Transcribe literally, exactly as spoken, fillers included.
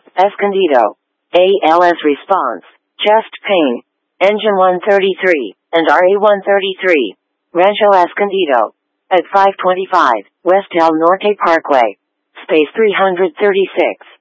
Escondido. A L S response. Chest pain. Engine one thirty-three, and R A one thirty-three. Rancho Escondido. At five twenty-five, West El Norte Parkway. Space three hundred thirty-six.